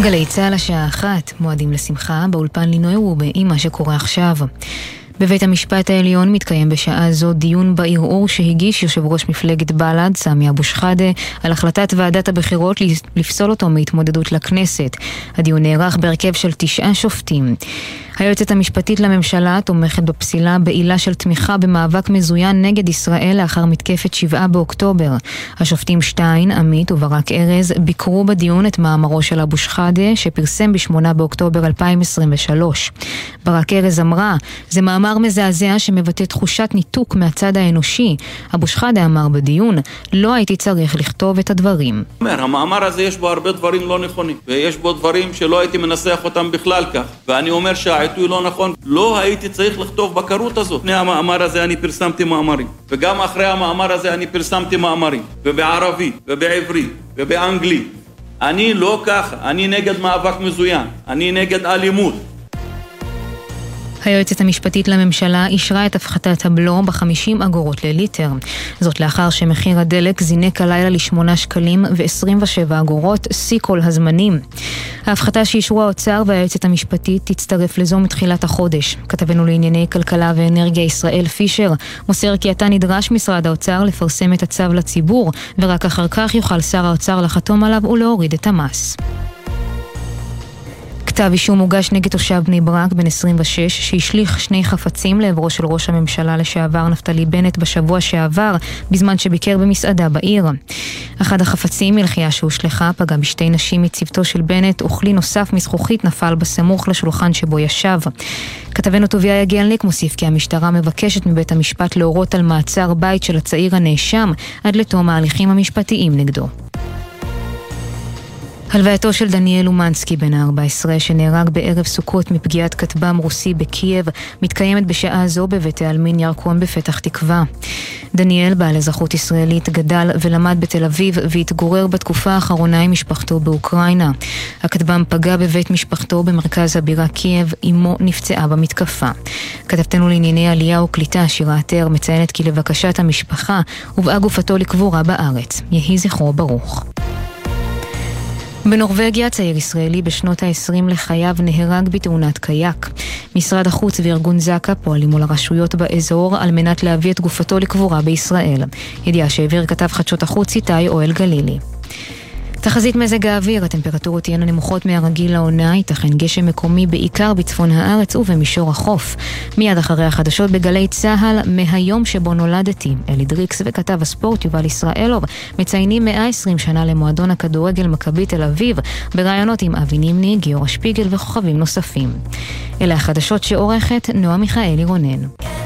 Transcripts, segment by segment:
גלי צהל השעה 1, מועדים לשמחה, באולפן לינוי ובאמא שקורה עכשיו. בבית המשפט העליון מתקיים בשעה זו דיון בערעור שהגיש יושב ראש מפלגת בל"ד, סמי אבו שחאדה, על החלטת ועדת הבחירות לפסול אותו מהתמודדות לכנסת. הדיון נערך בהרכב של 9 שופטים. היועצת המשפטית לממשלה תומכת בפסילה בעילה של תמיכה במאבק מזוין נגד ישראל לאחר מתקפת 7 באוקטובר. השופטים שטיין, עמית וברק ארז ביקרו בדיון את מאמרו של אבו שחאדה שפרסם ב8 באוקטובר 2023. ברק ארז אמרה, זה מאמר מזעזע שמבטא תחושת ניתוק מהצד האנושי. אבו שחאדה אמר בדיון, לא הייתי צריך לכתוב את הדברים. המאמר הזה יש בו הרבה דברים לא נכונים, ויש בו דברים שלא הייתי מנסח אותם בכלל כך, ואני אומר העיתוי לא נכון, לא הייתי צריך לכתוב בקרות הזאת. לפני המאמר הזה אני פרסמתי מאמרים, וגם אחרי המאמר הזה אני פרסמתי מאמרים, ובערבית, ובעברית, ובאנגלית. אני לא ככה, אני נגד מאבק מזוין, אני נגד אלימות. היועצת המשפטית לממשלה אישרה את הפחתת הבלו ב-50 אגורות לליטר. זאת לאחר שמחיר הדלק זינק הלילה ל8 שקלים ו27 אגורות, שיא כל הזמנים. ההפחתה שאישרו האוצר והיועצת המשפטית תצטרף לזו מתחילת החודש. כתבנו לענייני כלכלה ואנרגיה ישראל פישר מוסר כי עתה נדרש משרד האוצר לפרסם את הצו לציבור, ורק אחר כך יוכל שר האוצר לחתום עליו ולהוריד את המס. כתב אישום הוגש נגד תושב בני ברק בן 26 שהשליך 2 חפצים לעברו של ראש הממשלה לשעבר נפתלי בנט בשבוע שעבר בזמן שביקר במסעדה בעיר. אחד החפצים מלחייה שהושלחה פגע ב2 נשים מצוותו של בנט וכלי נוסף מזכוכית נפל בסמוך לשולחן שבו ישב. כתבנו טוביה יגלניק מוסיף כי המשטרה מבקשת מבית המשפט להורות על מעצר בית של הצעיר הנאשם עד לתום ההליכים המשפטיים נגדו. הלווייתו של דניאל אומנסקי בן ה-14 שנהרג בערב סוכות מפגיעת כטב"ם רוסי בקייב מתקיימת בשעה זו בבית העלמין ירקון בפתח תקווה. דניאל בעל אזרחות ישראלית גדל ולמד בתל אביב והתגורר בתקופה האחרונה עם משפחתו באוקראינה. הכטב"ם פגע בבית משפחתו במרכז הבירה קייב, אמו נפצעה במתקפה. כתבתנו לענייני עלייה וקליטה שירה עטר מציינת כי לבקשת המשפחה הובאה גופתו לקבורה בארץ. יהי זכרו ברוך. בנורווגיה צעיר ישראלי בשנות ה-20 לחייו נהרג בתאונת קייק. משרד החוץ וארגון זק"א פועלים מול הרשויות באזור על מנת להביא את גופתו לקבורה בישראל. ידיעה שהעביר כתב חדשות החוץ איתי אוהל גלילי. תחזית מזג האוויר, הטמפרטורות תהיינה נמוכות מהרגיל לעונה, ייתכן גשם מקומי בעיקר בצפון הארץ ובמישור החוף. מיד אחרי החדשות בגלי צהל, מהיום שבו נולדתי. אלי דריקס וכתב הספורט יובל ישראלוב מציינים 120 שנה למועדון הכדורגל מכבי תל אביב, ברעיונות עם אבי נימני, גיורא שפיגל וכוכבים נוספים. אלה החדשות שעורכת נועה מיכאלי רונן.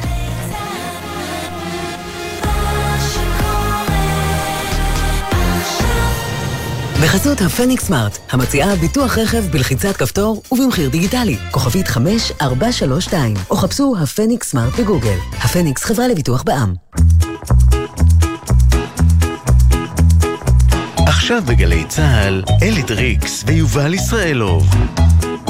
בחסות הפניקס סמארט, המציעה ביטוח רכב בלחיצת כפתור ובמחיר דיגיטלי. כוכבית 5432, או חפשו הפניקס סמארט בגוגל. הפניקס חברה לביטוח בע"מ. עכשיו בגלי צהל, אלי דריקס ויובל ישראלוב.